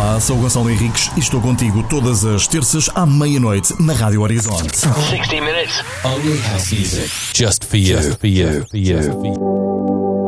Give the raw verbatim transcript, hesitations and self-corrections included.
Olá, sou o Gonçalo Henriques e estou contigo todas as terças à meia-noite na Rádio Horizonte. sixty minutes only house music. Just for you. Just for you. For you. For you.